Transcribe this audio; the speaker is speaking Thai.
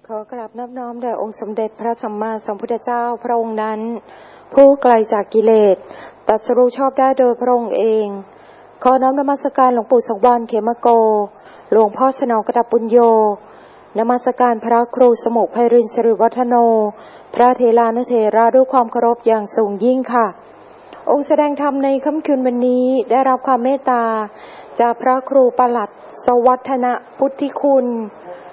อกราบนับน้อมแด่องค์สมเด็จพระสัมมาสัมพุทธเจ้าพระองค์นั้นผู้ไกลจากกิเลสตรัสรู้ชอบได้โดยพระองค์เองขอน้อมนมัสการหลวงปู่สังวานเขมโกหลวงพ่อสนองกตับปุญโญนมัสการพระครูสมุไพรินทร์สิริวัฒโนพระเถรานุเถระด้วยความเคารพอย่างสูงยิ่งค่ะองค์แสดงธรรมในค่ำคืนวันนี้ได้รับความเมตตาจากพระครูปลัดสวัฒนพุทธิคุณ